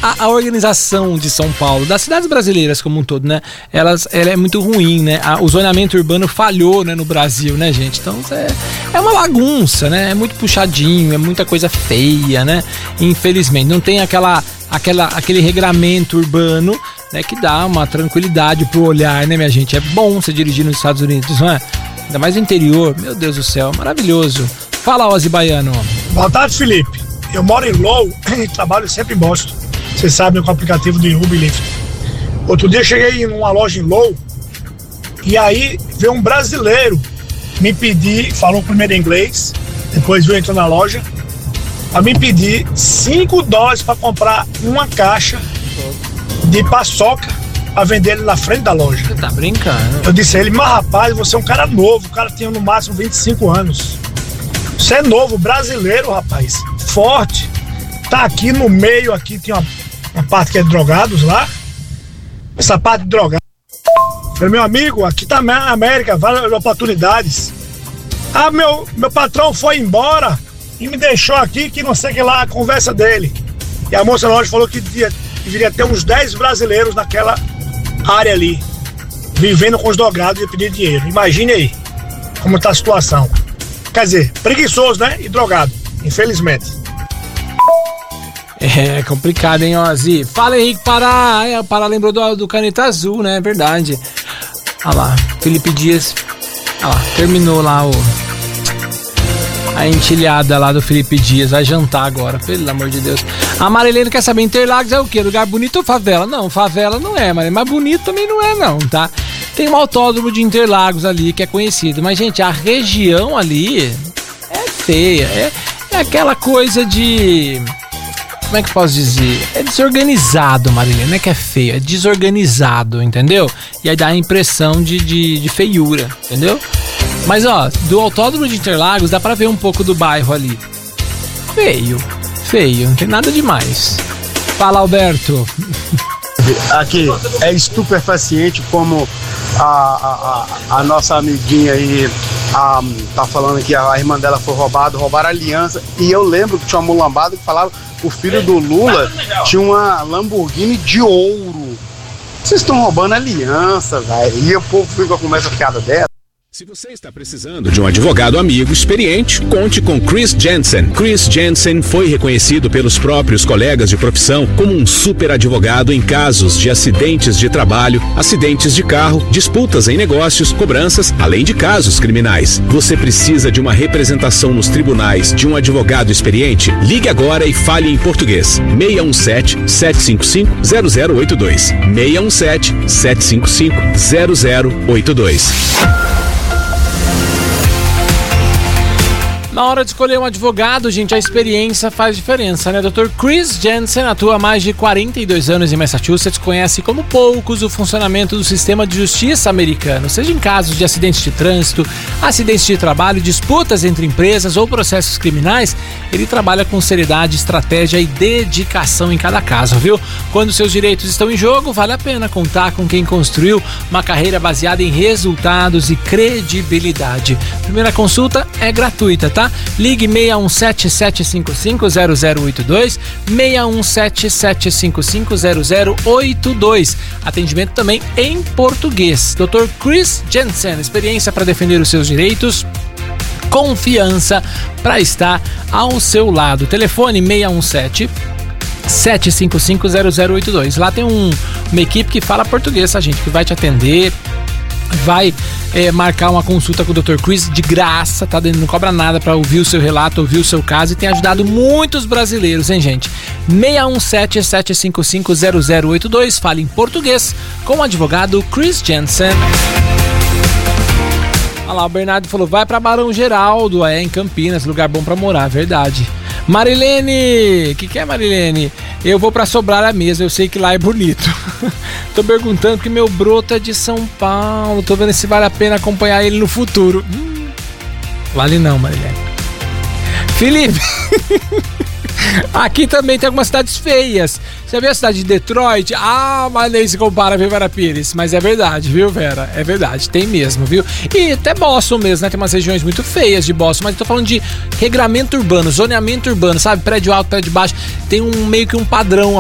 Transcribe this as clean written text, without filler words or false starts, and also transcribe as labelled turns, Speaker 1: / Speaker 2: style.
Speaker 1: a organização de São Paulo, das cidades brasileiras como um todo, né? Ela é muito ruim, né? O zoneamento urbano falhou, né, no Brasil, né, gente? Então é uma bagunça, né? É muito puxadinho, é muita coisa feia, né? Infelizmente, não tem aquele regramento urbano, né, que dá uma tranquilidade pro olhar, né, minha gente? É bom você dirigir nos Estados Unidos, não é? Ainda mais no interior, meu Deus do céu, maravilhoso. Fala, Ozzy Baiano.
Speaker 2: Boa tarde, Felipe. Eu moro em Lowell e trabalho sempre em Boston. Vocês sabem, com o aplicativo do Uber e Lyft. Outro dia eu cheguei em uma loja em Lowell e aí veio um brasileiro me pedir, falou primeiro em inglês, depois veio entrando na loja, a me pedir $5 para comprar uma caixa de paçoca a vender ele na frente da loja.
Speaker 1: Você tá brincando?
Speaker 2: Eu disse a ele, mas rapaz, você é um cara novo, o cara tem no máximo 25 anos. Você é novo, brasileiro, rapaz, forte. Tá aqui no meio, aqui tem uma parte que é de drogados lá. Essa parte de drogados. Falei, meu amigo, aqui tá a América, várias oportunidades. Ah, meu patrão foi embora e me deixou aqui, que não sei o que lá, a conversa dele. E a moça da loja falou que deveria ter uns 10 brasileiros naquela área ali, vivendo com os drogados e pedindo dinheiro. Imagine aí como tá a situação. Quer dizer, preguiçoso, né? E drogado, infelizmente.
Speaker 1: É complicado, hein, Ozzy? Fala, Henrique Pará. O Pará lembrou do Caneta Azul, né? É verdade. Olha lá, Felipe Dias. Olha lá, terminou lá a entilhada lá do Felipe Dias. Vai jantar agora, pelo amor de Deus. A Marilene quer saber, Interlagos é o quê? Lugar bonito ou favela? Não, favela não é, mas bonito também não é não, tá? Tem um autódromo de Interlagos ali que é conhecido, mas, gente, a região ali é feia. É aquela coisa de... Como é que eu posso dizer? É desorganizado, Marilene, não é que é feio, é desorganizado, entendeu? E aí dá a impressão de feiura, entendeu? Mas, ó, do autódromo de Interlagos dá pra ver um pouco do bairro ali. Feio, não tem nada demais. Fala, Alberto.
Speaker 3: Aqui é estupefaciente como a nossa amiguinha aí tá falando que a irmã dela foi roubaram a aliança. E eu lembro que tinha uma mulambada que falava que o filho do Lula tinha uma Lamborghini de ouro. Vocês estão roubando aliança, velho. E o povo fica com essa piada dessa.
Speaker 4: Se você está precisando de um advogado amigo experiente, conte com Chris Jensen. Chris Jensen foi reconhecido pelos próprios colegas de profissão como um super advogado em casos de acidentes de trabalho, acidentes de carro, disputas em negócios, cobranças, além de casos criminais. Você precisa de uma representação nos tribunais de um advogado experiente? Ligue agora e fale em português. 617-755-0082. 617-755-0082.
Speaker 1: Na hora de escolher um advogado, gente, a experiência faz diferença, né? Dr. Chris Jensen atua há mais de 42 anos em Massachusetts, conhece como poucos o funcionamento do sistema de justiça americano, seja em casos de acidentes de trânsito, acidentes de trabalho, disputas entre empresas ou processos criminais. Ele trabalha com seriedade, estratégia e dedicação em cada caso, viu? Quando seus direitos estão em jogo, vale a pena contar com quem construiu uma carreira baseada em resultados e credibilidade. Primeira consulta é gratuita, tá? Ligue 617-755-0082, 617-755-0082. Atendimento também em português. Dr. Chris Jensen, experiência para defender os seus direitos, confiança para estar ao seu lado. Telefone 617-755-0082. Lá tem uma equipe que fala português, tá, gente? Que vai te atender, vai marcar uma consulta com o Dr. Chris de graça, tá? Não cobra nada para ouvir o seu relato, ouvir o seu caso, e tem ajudado muitos brasileiros, hein, gente? 617-755-0082. Fale em português com o advogado Chris Jensen. Olha lá, o Bernardo falou, vai pra Barão Geraldo, em Campinas, lugar bom pra morar, verdade. Marilene, o que é, Marilene? Eu vou pra Sobralha mesmo, eu sei que lá é bonito. Tô perguntando que meu broto é de São Paulo, tô vendo se vale a pena acompanhar ele no futuro. Vale não, Marilene. Felipe, aqui também tem algumas cidades feias. Você viu a cidade de Detroit? Mas nem se compara, viu, Vera Pires? Mas é verdade, viu, Vera? É verdade, tem mesmo, viu? E até Boston mesmo, né? Tem umas regiões muito feias de Boston, mas eu tô falando de regramento urbano, zoneamento urbano, sabe? Prédio alto, prédio baixo. Tem meio que um padrão